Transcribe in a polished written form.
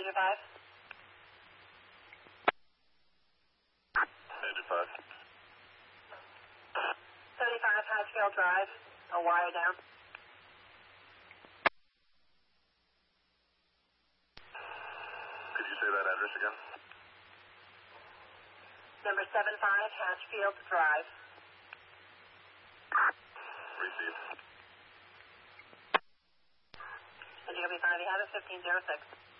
Major 5. Major 5. 75 Hatchfield Drive, a wire down. Could you say that address again? Number 75 Hatchfield Drive. Received. Major 5, you have it 1506.